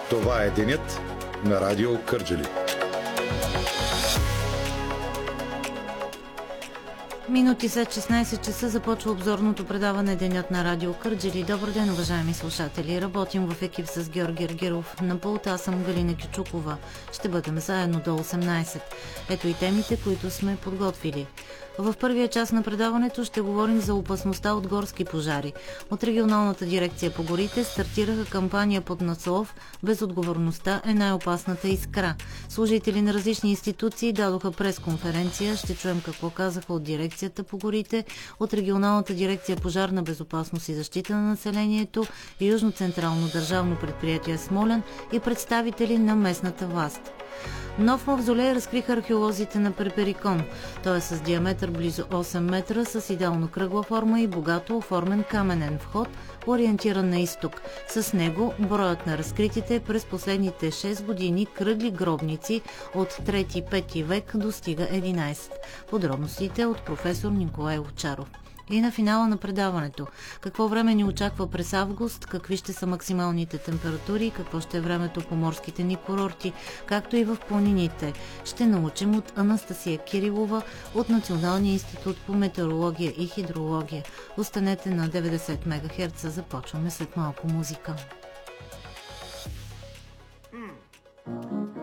Това е денят на Радио Кърджали. Минути след 16 часа започва обзорното предаване Денят на Радио Кърджали. Добър ден, уважаеми слушатели! Работим в екип с Георги Ергиров. На пулта аз съм Галина Кючукова. Ще бъдем заедно до 18. Ето и темите, които сме подготвили. В първия част на предаването ще говорим за опасността от горски пожари. От регионалната дирекция по горите стартираха кампания под надслов "Безотговорността е най-опасната искра". Служители на различни институции дадоха пресконференция. Ще чуем какво казаха от дирекцията по горите, от регионалната дирекция пожарна безопасност и защита на населението, Южно-централно държавно предприятие Смолян и представители на местната власт. Нов мавзолей разкриха археолозите на Перперикон. Той е с диаметър близо 8 метра, с идеално кръгла форма и богато оформен каменен вход, ориентиран на изток. С него броят на разкритите през последните 6 години кръгли гробници от 3-5 век достига 11. Подробностите от професор Николай Овчаров. И на финала на предаването. Какво време ни очаква през август, какви ще са максималните температури, какво ще е времето по морските ни курорти, както и в планините. Ще научим от Анастасия Кирилова от Националния институт по метеорология и хидрология. Останете на 90 МГц, започваме след малко музика.